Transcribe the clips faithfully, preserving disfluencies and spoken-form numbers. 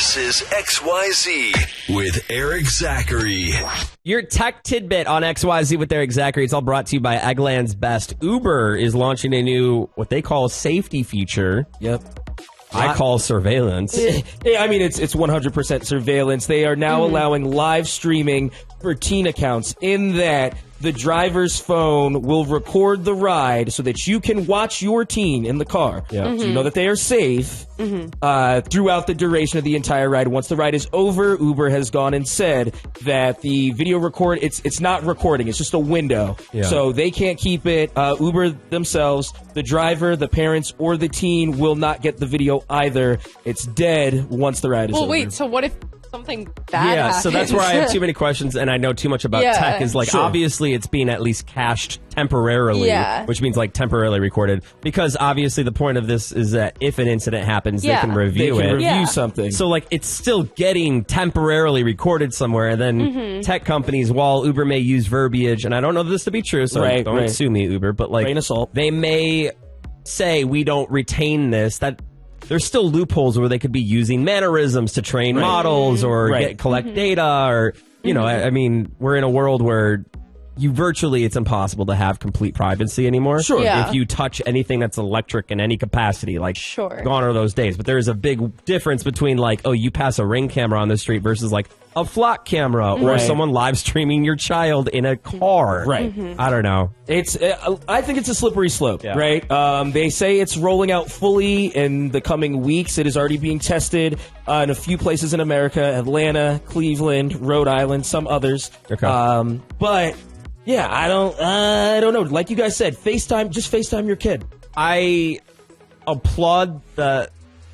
This is X Y Z with Eric Zachary. Your tech tidbit on X Y Z with Eric Zachary. It's all brought to you by Eggland's Best. Uber is launching a new, what they call safety feature. Yep. I call surveillance. Yeah, I mean, it's it's one hundred percent surveillance. They are now Mm-hmm. allowing live streaming for teen accounts, in that the driver's phone will record the ride so that you can watch your teen in the car. Yeah. Mm-hmm. So you know that they are safe uh, throughout the duration of the entire ride. Once the ride is over, Uber has gone and said that the video record, it's it's not recording, it's just a window. Yeah. So they can't keep it. Uh, Uber themselves, the driver, the parents, or the teen will not get the video either. It's dead once the ride is Well, over. wait, so what if something bad Yeah, happens? so that's where I have too many questions, and I know too much about Yeah. tech. Is like, Sure. obviously it's being at least cached temporarily, Yeah. which means like temporarily recorded. Because obviously the point of this is that if an incident happens, Yeah. they can They review can it. review Yeah. something. So, like, it's still getting temporarily recorded somewhere, and then Mm-hmm. tech companies, while Uber may use verbiage, and I don't know this to be true, so Right, don't right. sue me, Uber, but, like, Grain of salt. they may say, we don't retain this, that there's still loopholes where they could be using mannerisms to train Right. models or Right. get, collect data, or, you know, I, I mean, we're in a world where you virtually, it's impossible to have complete privacy anymore. Sure. Yeah. If you touch anything that's electric in any capacity, like, Sure. gone are those days. But there is a big difference between, like, oh, you pass a Ring camera on the street versus, like, a flock camera or Right. someone live streaming your child in a car. Right. I don't know. It's. Uh, I think it's a slippery slope, Yeah. right? Um, they say it's rolling out fully in the coming weeks. It is already being tested uh, in a few places in America: Atlanta, Cleveland, Rhode Island, some others. Okay. Um, but yeah, I don't. Uh, I don't know. Like you guys said, FaceTime. Just FaceTime your kid. I applaud the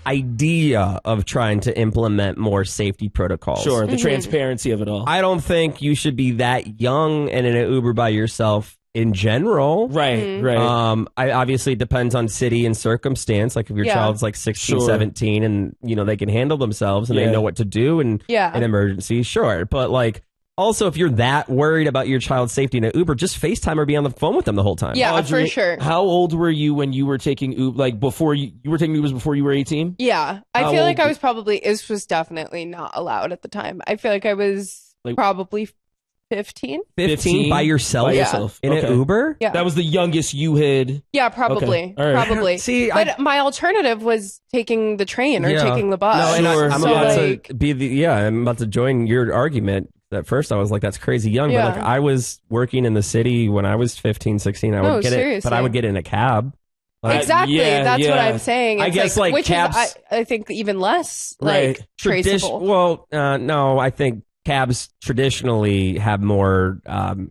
idea of trying to implement more safety protocols. Sure, the transparency of it all. I don't think you should be that young and in an Uber by yourself in general. right. Right. Um, I obviously it depends on city and circumstance. Like if your Yeah. child's like sixteen, Sure. seventeen and you know they can handle themselves and Yeah. they know what to do in Yeah. an emergency, sure. But like also if you're that worried about your child's safety in an Uber, just FaceTime or be on the phone with them the whole time. Yeah, Audrey, for sure. How old were you when you were taking Uber? Like before you, you were taking Ubers before you were eighteen? Yeah, I How feel like old- I was probably, this was definitely not allowed at the time. I feel like I was Like- probably fifteen. fifteen by yourself, By Yeah. yourself. in Okay. an Uber? Yeah. That was the youngest you had. Yeah, probably. Okay. All right. Probably. See, I- but my alternative was taking the train or Yeah. taking the bus. No, and Sure. I, I'm So, about like- to be the yeah. I'm about to join your argument. At first, I was like, "That's crazy young," Yeah. but like, I was working in the city when I was fifteen, sixteen. I would No, get it, but seriously. I would get in a cab. Like, Exactly. yeah, That's what yeah. I'm saying. I It's guess, like, which cabs- is, I, I think, even less Right. like Tradition. traceable. Well, uh, no, I think cabs traditionally have more um,